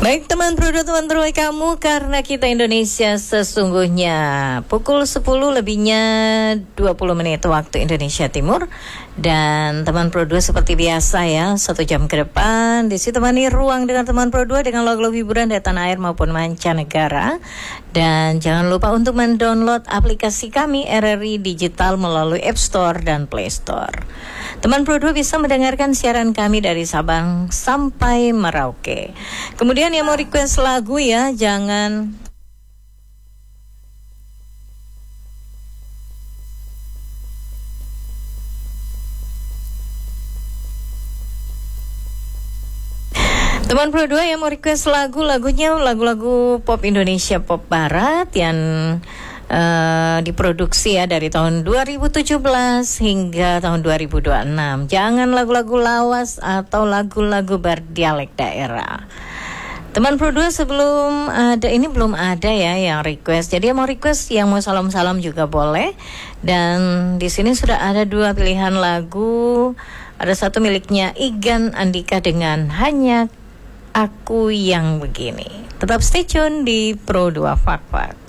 Baik teman Produa, teman terbaik kamu, karena kita Indonesia sesungguhnya pukul 10 lebihnya 20 menit waktu Indonesia Timur. Dan teman Produa seperti biasa ya, 1 jam ke depan ditemani ruang dengan teman Produa dengan lagu-lagu hiburan dari tanah air maupun mancanegara. Dan jangan lupa untuk mendownload aplikasi kami RRI Digital melalui App Store dan Play Store. Teman Produa bisa mendengarkan siaran kami dari Sabang sampai Merauke. Kemudian yang mau request lagu ya, jangan teman Produa yang mau request lagunya lagu-lagu pop Indonesia, pop barat yang diproduksi ya dari tahun 2017 hingga tahun 2026. Jangan lagu-lagu lawas atau lagu-lagu berdialek daerah. Teman Produa sebelum ada ini belum ada ya yang request. Jadi yang mau request, yang mau salam-salam juga boleh. Dan di sini sudah ada 2 pilihan lagu. Ada satu miliknya Igan Andika dengan Hanya Aku Yang Begini. Tetap stay tune di Pro 2 Fak Fak.